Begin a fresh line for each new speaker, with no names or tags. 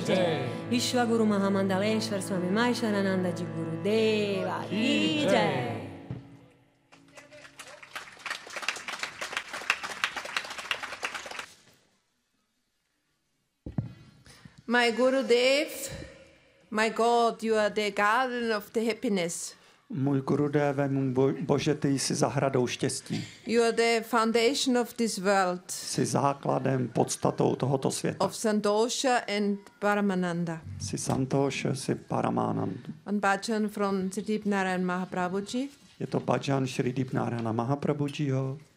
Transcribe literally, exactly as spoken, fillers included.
Jai.
Vishwaguru Mahamandaleshwar Swami Mahesarananda Ji Gurudeva Ki Jai.
My Gurudev, my God, you are the garden of the happiness.
Můj Gurudeve, můj bo- Bože, ty jsi zahradou štěstí.
You are the foundation of this world,
Jsi základem, podstatou tohoto světa.
of Santosha and Paramananda.
Jsi Santosha, jsi Paramanand.
One bhajan from Siddhip Narayan Mahaprabhuji.
Je to bhajan Shri Dipnarana Mahaprabhujiho.